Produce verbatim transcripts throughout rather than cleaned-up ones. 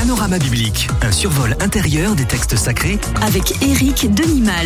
Panorama biblique, un survol intérieur des textes sacrés avec Éric Denimal.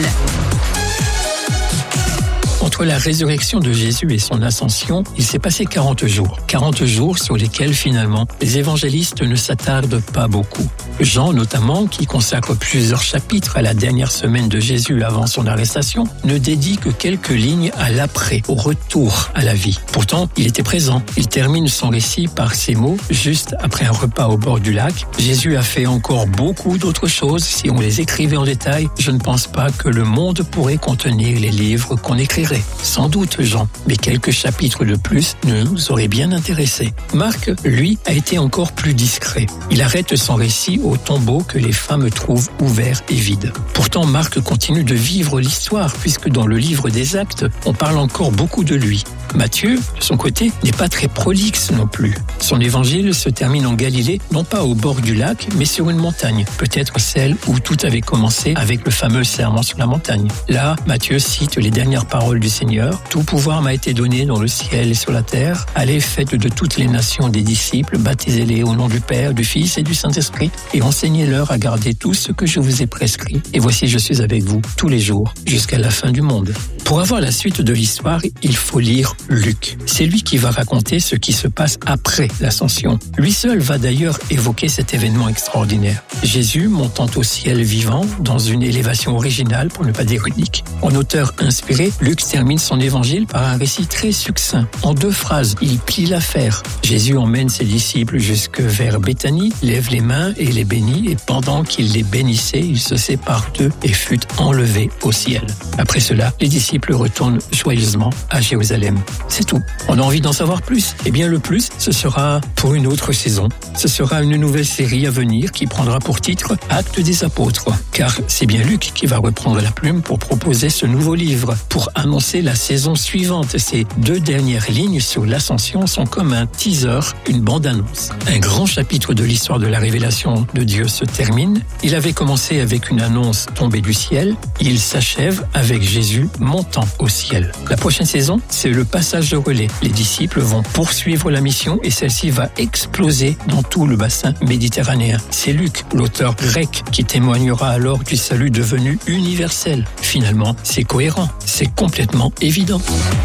Entre la résurrection de Jésus et son ascension, il s'est passé quarante jours. quarante jours sur lesquels, finalement, les évangélistes ne s'attardent pas beaucoup. Jean, notamment, qui consacre plusieurs chapitres à la dernière semaine de Jésus avant son arrestation, ne dédie que quelques lignes à l'après, au retour à la vie. Pourtant, il était présent. Il termine son récit par ces mots, juste après un repas au bord du lac. Jésus a fait encore beaucoup d'autres choses. Si on les écrivait en détail, je ne pense pas que le monde pourrait contenir les livres qu'on écrirait. Sans doute, Jean, mais quelques chapitres de plus nous auraient bien intéressés. Marc, lui, a été encore plus discret. Il arrête son récit au tombeau que les femmes trouvent ouvert et vide. Pourtant, Marc continue de vivre l'histoire, puisque dans le livre des Actes, on parle encore beaucoup de lui. Matthieu, de son côté, n'est pas très prolixe non plus. Son évangile se termine en Galilée, non pas au bord du lac, mais sur une montagne, peut-être celle où tout avait commencé avec le fameux serment sur la montagne. Là, Matthieu cite les dernières paroles du Seigneur. « Tout pouvoir m'a été donné dans le ciel et sur la terre. Allez, faites de toutes les nations des disciples, baptisez-les au nom du Père, du Fils et du Saint-Esprit, et enseignez-leur à garder tout ce que je vous ai prescrit. Et voici, je suis avec vous tous les jours, jusqu'à la fin du monde. » Pour avoir la suite de l'histoire, il faut lire Luc. C'est lui qui va raconter ce qui se passe après l'ascension. Lui seul va d'ailleurs évoquer cet événement extraordinaire. Jésus montant au ciel vivant, dans une élévation originale, pour ne pas dire unique. En auteur inspiré, Luc termine son évangile par un récit très succinct. En deux phrases, il plie l'affaire. Jésus emmène ses disciples jusque vers Béthanie, lève les mains et les bénit, et pendant qu'il les bénissait, il se sépare d'eux et fut enlevé au ciel. Après cela, les disciples retournent joyeusement à Jérusalem. C'est tout. On a envie d'en savoir plus. Eh bien, le plus, ce sera pour une autre saison. Ce sera une nouvelle série à venir qui prendra pour titre Actes des Apôtres. Car c'est bien Luc qui va reprendre la plume pour proposer ce nouveau livre, pour annoncer la saison suivante. Ces deux dernières lignes sur l'ascension sont comme un teaser, une bande-annonce. Un grand chapitre de l'histoire de la révélation de Dieu se termine. Il avait commencé avec une annonce tombée du ciel. Il s'achève avec Jésus montant au ciel. La prochaine saison, c'est le passage de relais. Les disciples vont poursuivre la mission et celle-ci va exploser dans tout le bassin méditerranéen. C'est Luc, l'auteur grec, qui témoignera alors du salut devenu universel. Finalement, c'est cohérent, c'est complètement évident.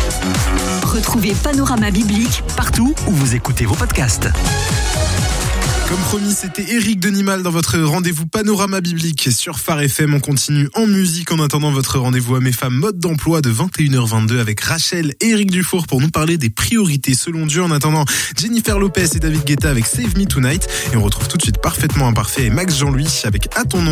Retrouvez Panorama biblique partout où vous écoutez vos podcasts. Comme promis, c'était Éric Denimal dans votre rendez-vous Panorama biblique sur Phare F M. On continue en musique en attendant votre rendez-vous Hommes et Femmes mode d'emploi de vingt et une heures vingt-deux avec Rachel et Éric Dufour pour nous parler des priorités selon Dieu. En attendant, Jennifer Lopez et David Guetta avec Save Me Tonight. Et on retrouve tout de suite Parfaitement Imparfait et Max Jean-Louis avec À ton nom.